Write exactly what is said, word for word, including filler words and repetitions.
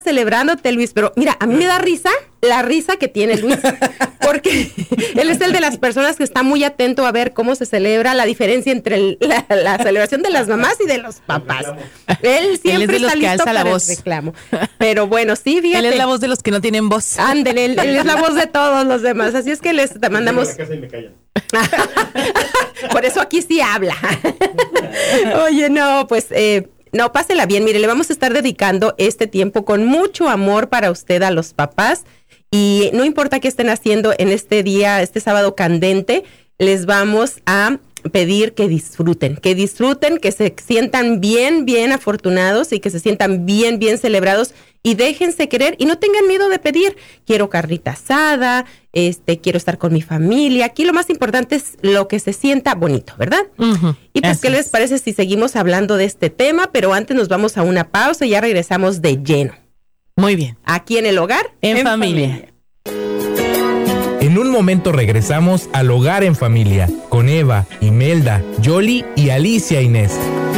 celebrándote, Luis, pero mira, a mí me da risa la risa que tiene Luis, porque él es el de las personas que está muy atento a ver cómo se celebra la diferencia entre el, la, la celebración de las mamás y de los papás. Él siempre él es de los está que listo alza la para voz. el reclamo. Pero bueno, sí, fíjate. Él es la voz de los que no tienen voz. Ándale, él, él es la voz de todos los demás, así es que les te mandamos. Por eso aquí sí habla. Oye, no, pues eh, no, pásela bien. Mire, le vamos a estar dedicando este tiempo con mucho amor para usted, a los papás. Y no importa qué estén haciendo en este día, este sábado candente, les vamos a pedir que disfruten, que disfruten, que se sientan bien, bien afortunados y que se sientan bien, bien celebrados y déjense querer y no tengan miedo de pedir. Quiero carnita asada, este, quiero estar con mi familia. Aquí lo más importante es lo que se sienta bonito, ¿verdad? Uh-huh. Y pues, Así ¿qué les parece si seguimos hablando de este tema? Pero antes nos vamos a una pausa y ya regresamos de lleno. Muy bien. Aquí en el hogar, en, en familia. familia. En un momento regresamos al Hogar en Familia con Eva, Imelda, Yoli y Alicia Inés.